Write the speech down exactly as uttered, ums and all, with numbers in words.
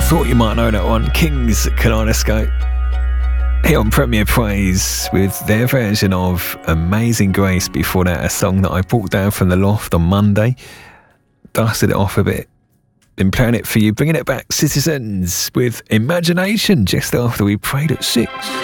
Thought you might know that one. Kings Kaleidoscope. Here on Premier Praise with their version of Amazing Grace. Before that, a song that I brought down from the loft on Monday. Dusted it off a bit. Been playing it for you. Bringing it back, Citizens with Imagination, just after we prayed at six.